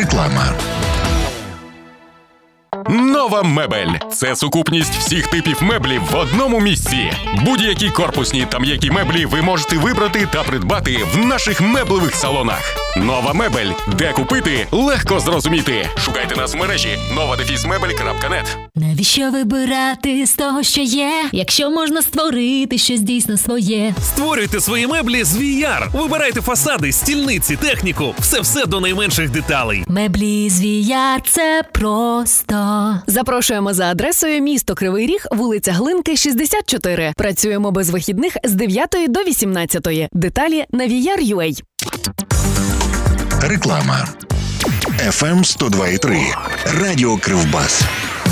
Реклама. Нова мебель – це сукупність всіх типів меблів в одному місці. Будь-які корпусні та м'які меблі ви можете вибрати та придбати в наших меблевих салонах. Нова мебель. Де купити? Легко зрозуміти. Шукайте нас в мережі nova-mebel.net. Навіщо вибирати з того, що є, якщо можна створити щось дійсно своє? Створюйте свої меблі з VR. Вибирайте фасади, стільниці, техніку. Все до найменших деталей. Меблі з VR – це просто. Запрошуємо за адресою місто Кривий Ріг, вулиця Глинки, 64. Працюємо без вихідних з 9 до 18. Деталі на VR.ua. Реклама. FM 102.3. Радіо Кривбас.